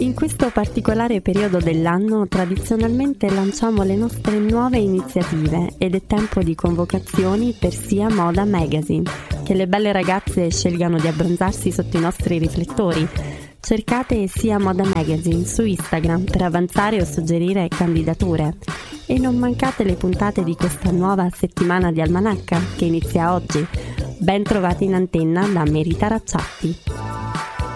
In questo particolare periodo dell'anno tradizionalmente lanciamo le nostre nuove iniziative ed è tempo di convocazioni per Sia Moda Magazine. Che le belle ragazze scelgano di abbronzarsi sotto i nostri riflettori. Cercate Sia Moda Magazine su Instagram per avanzare o suggerire candidature. E non mancate le puntate di questa nuova settimana di Almanacca che inizia oggi. Ben trovati in antenna da Merita Racciatti.